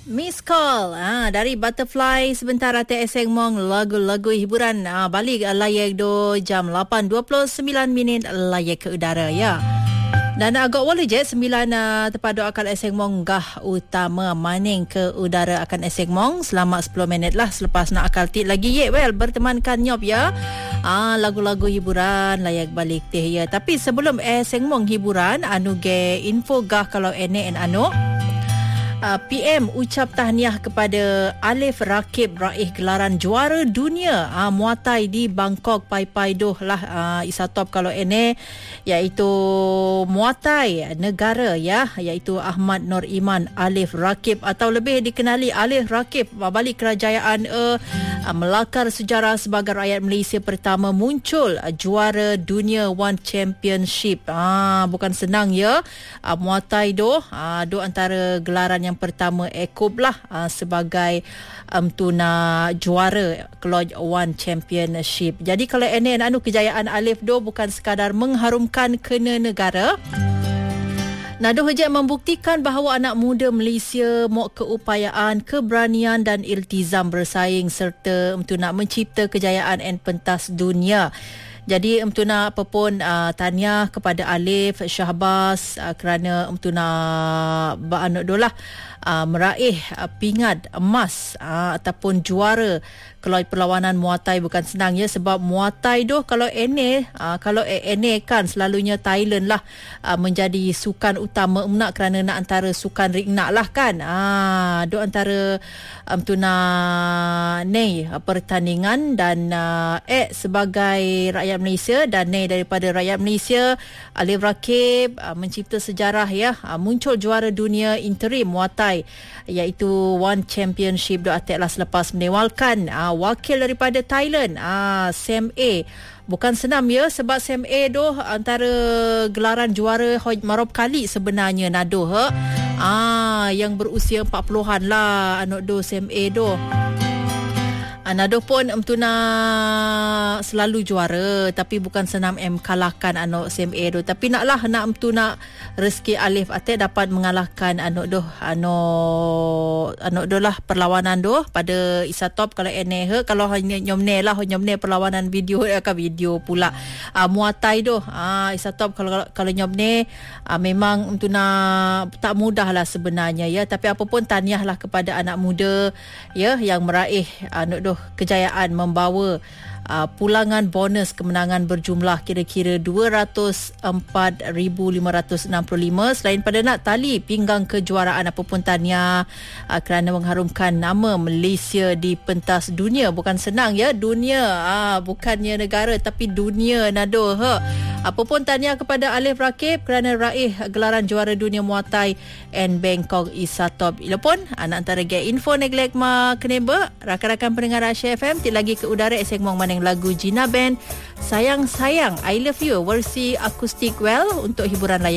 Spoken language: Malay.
Miss Call dari Butterfly sebentar Ate Eseng Mong lagu-lagu hiburan balik layak do jam 8.29 layak ke udara ya. Dan agak wala je 9 terpadu akal Eseng Mong gah utama maning ke udara akan Eseng Mong selama 10 minit lah selepas nak akal tit lagi bertemankan nyop ya. Lagu-lagu hiburan layak balik teh ya. Tapi sebelum Eseng Mong hiburan anu ge info gah kalau ene en anu PM ucap tahniah kepada Alif Rakib raih gelaran juara dunia Muay Thai di Bangkok pai doh lah isatop kalau ini iaitu Muay Thai negara ya, iaitu Ahmad Nur Iman Alif Rakib atau lebih dikenali Alif Rakib balik kerajaan melakar sejarah sebagai rakyat Malaysia pertama muncul juara dunia One Championship. Bukan senang ya. Muay Thai doh antara gelaran yang pertama ekub lah sebagai tuna juara Keloj One Championship. Jadi kalau ini anu kejayaan Alif do bukan sekadar mengharumkan kena negara. Nado Hejat membuktikan bahawa anak muda Malaysia mau keupayaan, keberanian dan iltizam bersaing serta untuk nak mencipta kejayaan dan pentas dunia. Jadi nak apa pun tahniah kepada Alif Syahbaz kerana nak meraih pingat emas ataupun juara kalau perlawanan Muay Thai bukan senang ya, sebab Muay Thai doh kalau ene kan selalunya Thailand lah menjadi sukan utama nak kerana nak antara sukan ringnak lah kan. Do antara pertandingan dan sebagai rakyat Malaysia dan daripada rakyat Malaysia Alif Rakib mencipta sejarah ya, muncul juara dunia interim Muay Thai iaitu One Championship do ateklah selepas menewalkan wakil daripada Thailand Sam A. Bukan senang ya, sebab Sam A doh antara gelaran juara marop kali sebenarnya nado yang berusia 40-an lah anak do Sam A doh. Nado pun selalu juara, tapi bukan senang kalahkan anak SMA tu. Tapi nak rezeki Alif Atek dapat mengalahkan anak doh lah perlawanan doh pada isatop kalau kalau hanya nyomne perlawanan video pula Muay Thai doh isatop kalau nyomne memang tak mudah lah sebenarnya ya. Tapi apapun tahniah lah kepada anak muda ya yang meraih anak doh kejayaan membawa pulangan bonus kemenangan berjumlah kira-kira 204,565 selain pada nak tali pinggang kejuaraan. Apapun tahniah kerana mengharumkan nama Malaysia di pentas dunia. Bukan senang ya, dunia bukannya negara tapi dunia nado. Apapun tahniah kepada Alif Rakib kerana raih gelaran juara dunia Muay Thai and Bangkok isatop. Ila pun antara get info neglek ma keneba rakan-rakan pendengar Asia FM lagi ke udara Eseng Mong maneng lagu Gina Band Sayang Sayang I Love You versi akustik untuk hiburan layak